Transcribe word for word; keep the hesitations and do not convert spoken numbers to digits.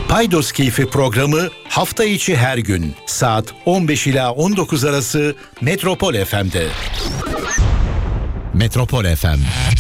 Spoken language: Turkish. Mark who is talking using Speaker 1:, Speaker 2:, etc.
Speaker 1: Paydos Keyfi programı hafta içi her gün saat on beş ila on dokuz arası Metropol F M'de. Metropol F M.